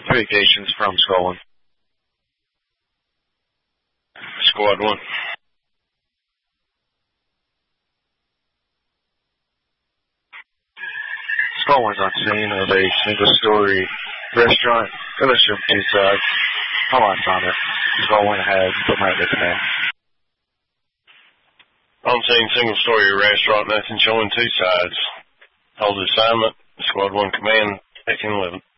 Communications from Squad 1. Squad 1. Squad 1's on scene of a single-story restaurant. Let's jump to sides. How last on it? Squad 1 has the right to command. On scene, single-story restaurant, nothing showing two sides. Hold assignment, Squad 1 command, 1811.